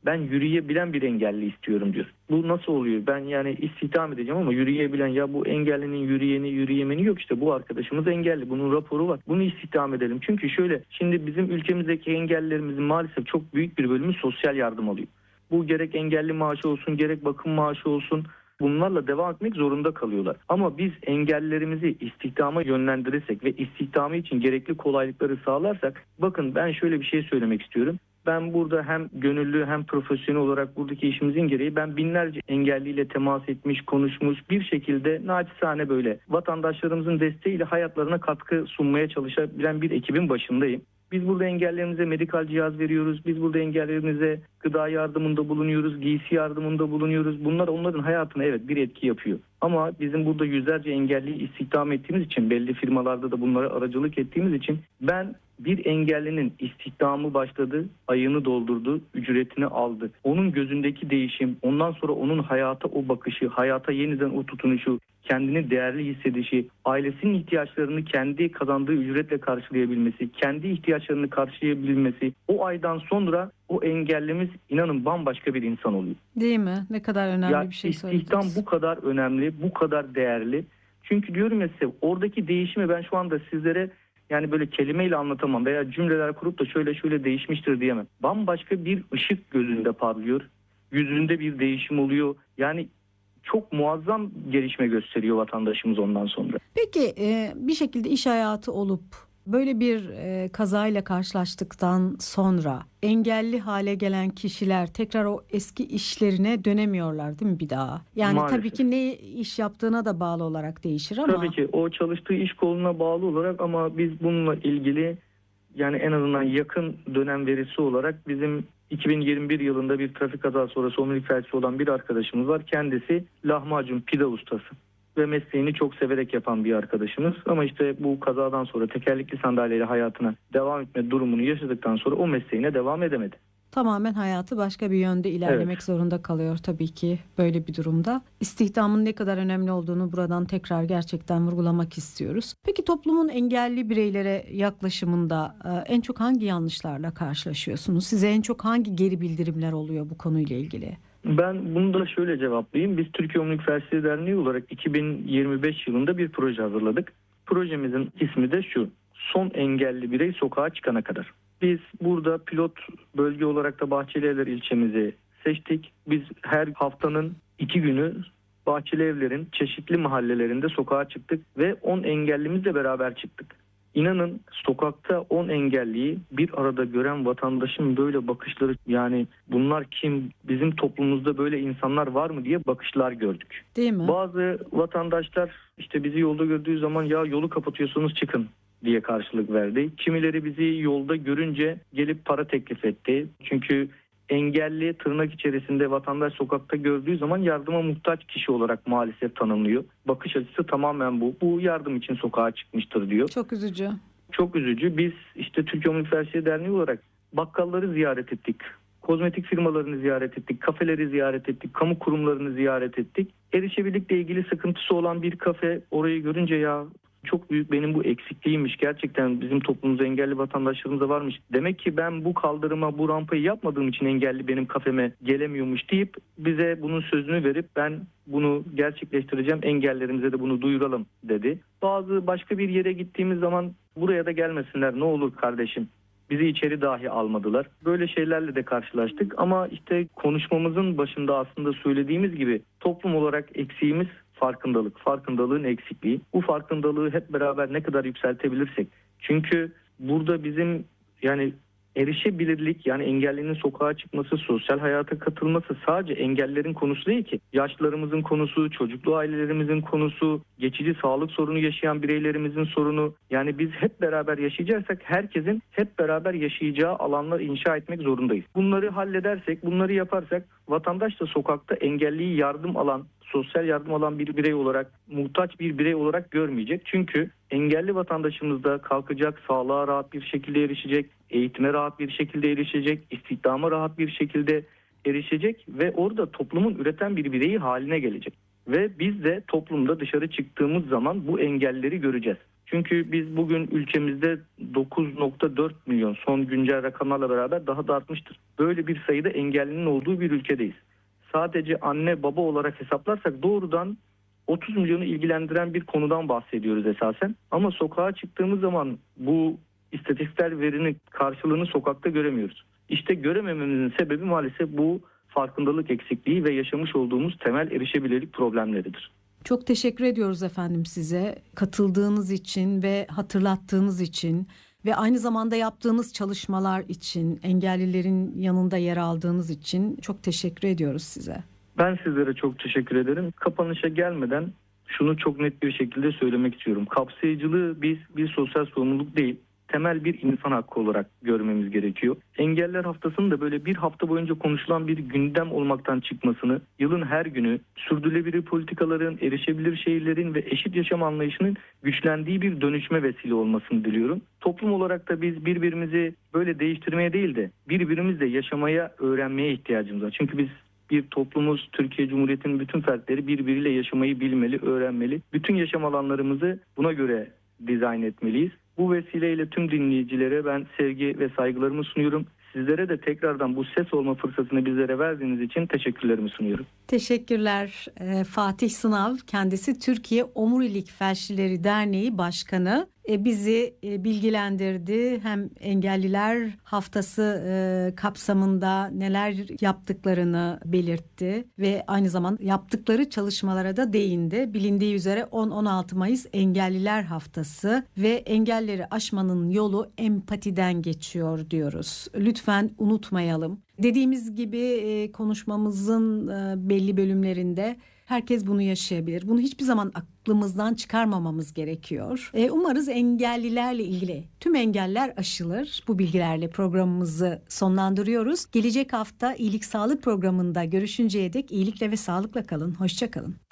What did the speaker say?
ben yürüyebilen bir engelli istiyorum diyor. Bu nasıl oluyor? Ben yani istihdam edeceğim ama yürüyebilen, ya bu engellinin yürüyeni yürüyemeni yok, işte bu arkadaşımız engelli. Bunun raporu var. Bunu istihdam edelim. Çünkü şöyle, şimdi bizim ülkemizdeki engellilerimizin maalesef çok büyük bir bölümü sosyal yardım alıyor. Bu gerek engelli maaşı olsun, gerek bakım maaşı olsun, bunlarla devam etmek zorunda kalıyorlar. Ama biz engellerimizi istihdama yönlendirirsek ve istihdamı için gerekli kolaylıkları sağlarsak, bakın ben şöyle bir şey söylemek istiyorum. Ben burada hem gönüllü hem profesyonel olarak buradaki işimizin gereği ben binlerce engelliyle temas etmiş, konuşmuş, bir şekilde naçizane böyle vatandaşlarımızın desteğiyle hayatlarına katkı sunmaya çalışabilen bir ekibin başındayım. Biz burada engellerimize medikal cihaz veriyoruz. Biz burada engellerimize gıda yardımında bulunuyoruz, giysi yardımında bulunuyoruz. Bunlar onların hayatına evet bir etki yapıyor. Ama bizim burada yüzlerce engelliyi istihdam ettiğimiz için, belli firmalarda da bunlara aracılık ettiğimiz için ben bir engellinin istihdamı başladı, ayını doldurdu, ücretini aldı. Onun gözündeki değişim, ondan sonra onun hayata o bakışı, hayata yeniden o tutunuşu, kendini değerli hissedişi, ailesinin ihtiyaçlarını kendi kazandığı ücretle karşılayabilmesi, kendi ihtiyaçlarını karşılayabilmesi, o aydan sonra o engellimiz inanın bambaşka bir insan oluyor. Değil mi? Ne kadar önemli bir şey söylediniz. İstihdam bu kadar önemli, bu kadar değerli. Çünkü diyorum ya size, oradaki değişimi ben şu anda sizlere yani böyle kelimeyle anlatamam veya cümleler kurup da şöyle şöyle değişmiştir diyemem. Bambaşka bir ışık gözünde parlıyor. Yüzünde bir değişim oluyor. Yani çok muazzam gelişme gösteriyor vatandaşımız ondan sonra. Peki bir şekilde iş hayatı olup böyle bir kazayla karşılaştıktan sonra engelli hale gelen kişiler tekrar o eski işlerine dönemiyorlar değil mi bir daha? Yani Maalesef. Tabii ki ne iş yaptığına da bağlı olarak değişir ama. Tabii ki o çalıştığı iş koluna bağlı olarak, ama biz bununla ilgili yani en azından yakın dönem verisi olarak bizim 2021 yılında bir trafik kazası sonrası omurilik felci olan bir arkadaşımız var. Kendisi lahmacun pide ustası ve mesleğini çok severek yapan bir arkadaşımız. Ama işte bu kazadan sonra tekerlekli sandalyeyle hayatına devam etme durumunu yaşadıktan sonra o mesleğine devam edemedi. Tamamen hayatı başka bir yönde ilerlemek zorunda kalıyor tabii ki böyle bir durumda. İstihdamın ne kadar önemli olduğunu buradan tekrar gerçekten vurgulamak istiyoruz. Peki toplumun engelli bireylere yaklaşımında en çok hangi yanlışlarla karşılaşıyorsunuz? Size en çok hangi geri bildirimler oluyor bu konuyla ilgili? Ben bunu da şöyle cevaplayayım. Biz Türkiye Omurilik Felçleri Derneği olarak 2025 yılında bir proje hazırladık. Projemizin ismi de şu: son engelli birey sokağa çıkana kadar. Biz burada pilot bölge olarak da Bahçelievler ilçemizi seçtik. Biz her haftanın 2 günü Bahçelievler'in çeşitli mahallelerinde sokağa çıktık ve 10 engellimizle beraber çıktık. İnanın sokakta 10 engelliyi bir arada gören vatandaşın böyle bakışları, yani bunlar kim, bizim toplumumuzda böyle insanlar var mı diye bakışlar gördük. Değil mi? Bazı vatandaşlar işte bizi yolda gördüğü zaman ya yolu kapatıyorsunuz çıkın diye karşılık verdi. Kimileri bizi yolda görünce gelip para teklif etti. Çünkü engelli tırnak içerisinde vatandaş sokakta gördüğü zaman yardıma muhtaç kişi olarak maalesef tanımlıyor. Bakış açısı tamamen bu. Bu yardım için sokağa çıkmıştır diyor. Çok üzücü. Çok üzücü. Biz işte Türkiye Omurilik Felçleri Derneği olarak bakkalları ziyaret ettik. Kozmetik firmalarını ziyaret ettik. Kafeleri ziyaret ettik. Kamu kurumlarını ziyaret ettik. Erişebilirlikle ilgili sıkıntısı olan bir kafe, orayı görünce ya çok büyük benim bu eksikliğiymiş. Gerçekten bizim toplumumuzda engelli vatandaşlarımız da varmış. Demek ki ben bu kaldırıma, bu rampayı yapmadığım için engelli benim kafeme gelemiyormuş deyip bize bunun sözünü verip ben bunu gerçekleştireceğim, engellerimize de bunu duyuralım dedi. Bazı başka bir yere gittiğimiz zaman buraya da gelmesinler ne olur kardeşim. Bizi içeri dahi almadılar. Böyle şeylerle de karşılaştık ama işte konuşmamızın başında aslında söylediğimiz gibi toplum olarak eksiğimiz farkındalık, farkındalığın eksikliği. Bu farkındalığı hep beraber ne kadar yükseltebilirsek. Çünkü burada bizim yani erişebilirlik, yani engellinin sokağa çıkması, sosyal hayata katılması sadece engellerin konusu değil ki. Yaşlılarımızın konusu, çocuklu ailelerimizin konusu, geçici sağlık sorunu yaşayan bireylerimizin sorunu. Yani biz hep beraber yaşayacaksak herkesin hep beraber yaşayacağı alanlar inşa etmek zorundayız. Bunları halledersek, bunları yaparsak vatandaş da sokakta engelliyi yardım alan, sosyal yardım alan bir birey olarak, muhtaç bir birey olarak görmeyecek. Çünkü engelli vatandaşımız da kalkacak, sağlığa rahat bir şekilde erişecek, eğitime rahat bir şekilde erişecek, istihdama rahat bir şekilde erişecek ve orada toplumun üreten bir bireyi haline gelecek. Ve biz de toplumda dışarı çıktığımız zaman bu engelleri göreceğiz. Çünkü biz bugün ülkemizde 9,4 milyon, son güncel rakamlarla beraber daha da artmıştır. Böyle bir sayıda engellinin olduğu bir ülkedeyiz. Sadece anne baba olarak hesaplarsak doğrudan 30 milyonu ilgilendiren bir konudan bahsediyoruz esasen. Ama sokağa çıktığımız zaman bu istatistiksel verinin karşılığını sokakta göremiyoruz. İşte göremememizin sebebi maalesef bu farkındalık eksikliği ve yaşamış olduğumuz temel erişebilirlik problemleridir. Çok teşekkür ediyoruz efendim size katıldığınız için ve hatırlattığınız için ve aynı zamanda yaptığınız çalışmalar için, engellilerin yanında yer aldığınız için çok teşekkür ediyoruz size. Ben sizlere çok teşekkür ederim. Kapanışa gelmeden şunu çok net bir şekilde söylemek istiyorum. Kapsayıcılığı biz bir sosyal sorumluluk değil, temel bir insan hakkı olarak görmemiz gerekiyor. Engeller Haftası'nın da böyle bir hafta boyunca konuşulan bir gündem olmaktan çıkmasını, yılın her günü sürdürülebilir politikaların, erişebilir şehirlerin ve eşit yaşam anlayışının güçlendiği bir dönüşme vesile olmasını diliyorum. Toplum olarak da biz birbirimizi böyle değiştirmeye değil de birbirimizle yaşamaya, öğrenmeye ihtiyacımız var. Çünkü biz bir toplumuz, Türkiye Cumhuriyeti'nin bütün fertleri birbiriyle yaşamayı bilmeli, öğrenmeli. Bütün yaşam alanlarımızı buna göre dizayn etmeliyiz. Bu vesileyle tüm dinleyicilere ben sevgi ve saygılarımı sunuyorum. Sizlere de tekrardan bu ses olma fırsatını bizlere verdiğiniz için teşekkürlerimi sunuyorum. Teşekkürler. Fatih Sınav, kendisi Türkiye Omurilik Felçlileri Derneği Başkanı. Bizi bilgilendirdi. Hem Engelliler Haftası kapsamında neler yaptıklarını belirtti ve aynı zamanda yaptıkları çalışmalara da değindi. Bilindiği üzere 10-16 Mayıs Engelliler Haftası ve engelleri aşmanın yolu empatiden geçiyor diyoruz. Lütfen unutmayalım. Dediğimiz gibi konuşmamızın belli bölümlerinde herkes bunu yaşayabilir. Bunu hiçbir zaman aklımızdan çıkarmamamız gerekiyor. Umarız engellilerle ilgili tüm engeller aşılır. Bu bilgilerle programımızı sonlandırıyoruz. Gelecek hafta İyilik Sağlık programında görüşünceye dek iyilikle ve sağlıkla kalın. Hoşça kalın.